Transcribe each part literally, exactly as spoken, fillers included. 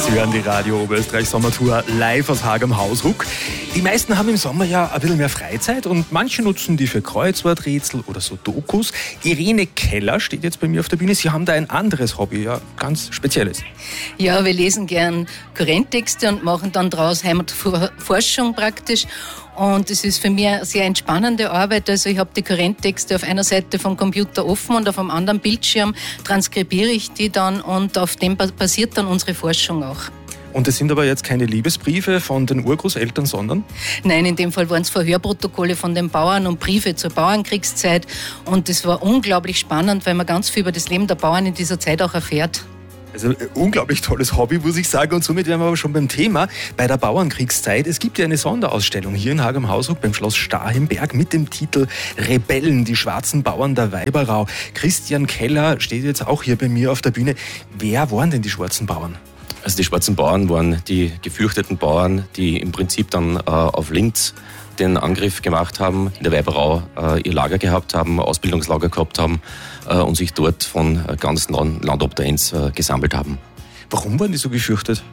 Sie hören die Radio Oberösterreich Sommertour live aus Haag am Hausruck. Die meisten haben im Sommer ja ein bisschen mehr Freizeit und manche nutzen die für Kreuzworträtsel oder so Dokus. Irene Keller steht jetzt bei mir auf der Bühne. Sie haben da ein anderes Hobby, ja, ganz spezielles. Ja, wir lesen gern Kurrenttexte und machen dann daraus Heimatforschung praktisch. Und es ist für mich eine sehr entspannende Arbeit. Also ich habe die Kurrenttexte auf einer Seite vom Computer offen und auf einem anderen Bildschirm transkribiere ich die dann und auf dem basiert dann unsere Forschung auch. Und es sind aber jetzt keine Liebesbriefe von den Urgroßeltern, sondern? Nein, in dem Fall waren es Verhörprotokolle von den Bauern und Briefe zur Bauernkriegszeit. Und das war unglaublich spannend, weil man ganz viel über das Leben der Bauern in dieser Zeit auch erfährt. Also ein unglaublich tolles Hobby, muss ich sagen. Und somit wären wir aber schon beim Thema bei der Bauernkriegszeit. Es gibt ja eine Sonderausstellung hier in Haag am Hausruck beim Schloss Starhemberg mit dem Titel Rebellen, die schwarzen Bauern der Weiberau. Christian Keller steht jetzt auch hier bei mir auf der Bühne. Wer waren denn die schwarzen Bauern? Also die schwarzen Bauern waren die gefürchteten Bauern, die im Prinzip dann äh, auf Linz den Angriff gemacht haben, in der Weiberau äh, ihr Lager gehabt haben, Ausbildungslager gehabt haben äh, und sich dort von äh, ganz Land ob der Enns äh, gesammelt haben. Warum waren die so gefürchtet?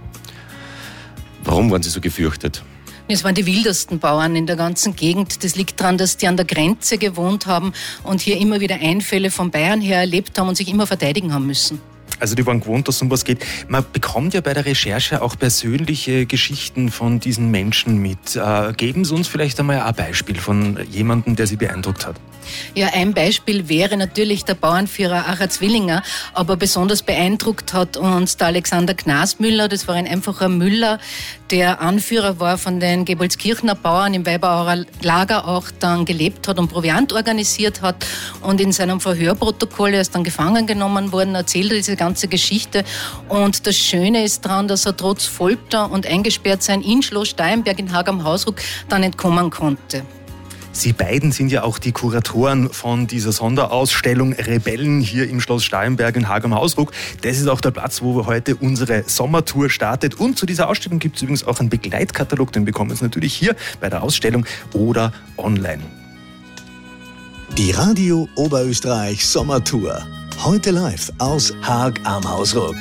Warum waren sie so gefürchtet? Es waren die wildesten Bauern in der ganzen Gegend. Das liegt daran, dass die an der Grenze gewohnt haben und hier immer wieder Einfälle von Bayern her erlebt haben und sich immer verteidigen haben müssen. Also die waren gewohnt, dass es um was geht. Man bekommt ja bei der Recherche auch persönliche Geschichten von diesen Menschen mit. Äh, geben Sie uns vielleicht einmal ein Beispiel von jemandem, der Sie beeindruckt hat. Ja, ein Beispiel wäre natürlich der Bauernführer Acher Zwillinger, aber besonders beeindruckt hat uns der Alexander Gnasmüller. Das war ein einfacher Müller, der Anführer war von den Geboltskirchener Bauern im Weiberauer Lager, auch dann gelebt hat und Proviant organisiert hat. Und in seinem Verhörprotokoll, er ist dann gefangen genommen worden, erzählt er diese ganze Geschichte. Und das Schöne ist daran, dass er trotz Folter und eingesperrt sein in Schloss Starhemberg in Haag am Hausruck dann entkommen konnte. Sie beiden sind ja auch die Kuratoren von dieser Sonderausstellung Rebellen hier im Schloss Starhemberg in Haag am Hausruck. Das ist auch der Platz, wo heute unsere Sommertour startet. Und zu dieser Ausstellung gibt es übrigens auch einen Begleitkatalog, den bekommen Sie natürlich hier bei der Ausstellung oder online. Die Radio Oberösterreich Sommertour. Heute live aus Haag am Hausruck.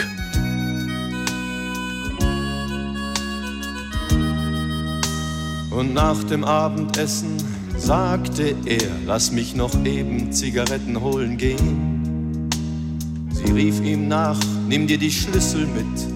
Und nach dem Abendessen sagte er, lass mich noch eben Zigaretten holen gehen. Sie rief ihm nach, nimm dir die Schlüssel mit,